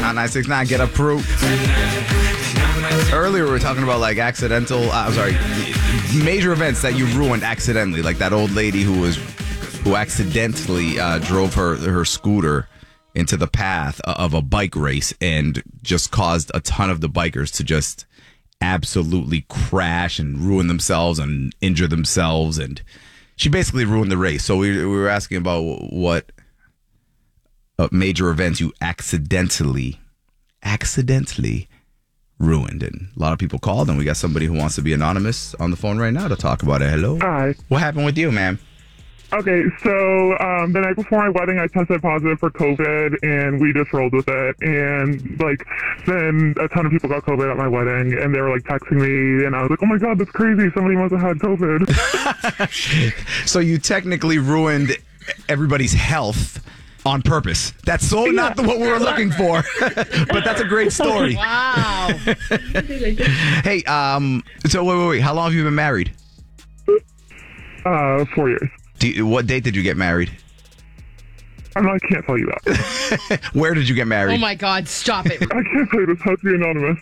969 Get Up Crew. Earlier we were talking about like major events that you ruined accidentally, like that old lady who accidentally drove her scooter into the path of a bike race and just caused a ton of the bikers to just absolutely crash and ruin themselves and injure themselves, and she basically ruined the race. So we were asking about what major events you accidentally ruined, and a lot of people called, and we got somebody who wants to be anonymous on the phone right now to talk about it. Hello. Hi. What happened with you, ma'am? Okay, so the night before my wedding, I tested positive for COVID, and we just rolled with it. And then a ton of people got COVID at my wedding, and they were texting me, and I was like, "Oh my God, that's crazy! Somebody must have had COVID." So you technically ruined everybody's health on purpose. That's not what we were looking for, but that's a great story. Wow. Hey, so wait. How long have you been married? 4 years. What date did you get married? I can't tell you that. Where did you get married? Oh my God, stop it. I can't tell you this. Has to be anonymous.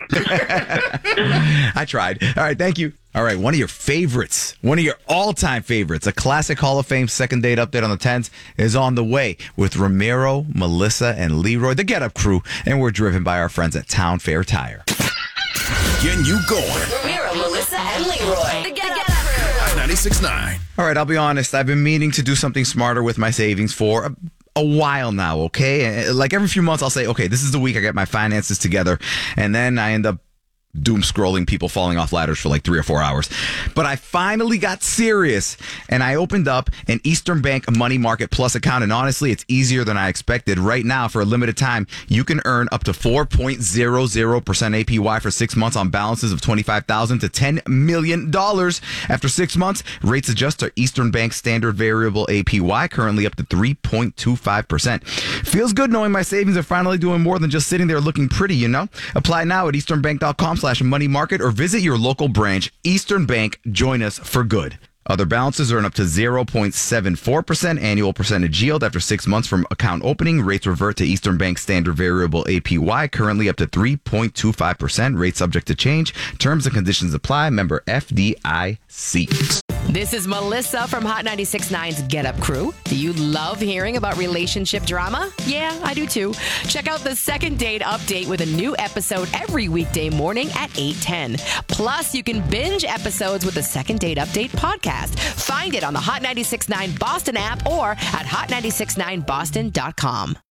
I tried. All right, thank you. All right, one of your all-time favorites, a classic Hall of Fame second date update on the 10s is on the way with Ramiro, Melissa, and Leroy, the Get Up Crew, and we're driven by our friends at Town Fair Tire. Getting you going. Ramiro, Melissa, and Leroy, the Get Up Crew. 96.9. All right, I'll be honest. I've been meaning to do something smarter with my savings for a while now, okay? Like every few months, I'll say, okay, this is the week I get my finances together, and then I end up doom scrolling people falling off ladders for 3 or 4 hours. But I finally got serious, and I opened up an Eastern Bank Money Market Plus account, and honestly, it's easier than I expected. Right now, for a limited time, you can earn up to 4.00% APY for 6 months on balances of $25,000 to $10 million. After 6 months, rates adjust to Eastern Bank standard variable APY, currently up to 3.25%. Feels good knowing my savings are finally doing more than just sitting there looking pretty, you know? Apply now at easternbank.com/money market or visit your local branch. Eastern Bank, join us for good. Other balances earn up to 0.74% annual percentage yield after 6 months from account opening. Rates revert to Eastern Bank standard variable APY, currently up to 3.25%. Rates subject to change. Terms and conditions apply. Member FDIC. This is Melissa from Hot 96.9's Get Up Crew. Do you love hearing about relationship drama? Yeah, I do too. Check out the Second Date Update with a new episode every weekday morning at 8:10. Plus, you can binge episodes with the Second Date Update podcast. Find it on the Hot 96.9 Boston app or at hot969boston.com.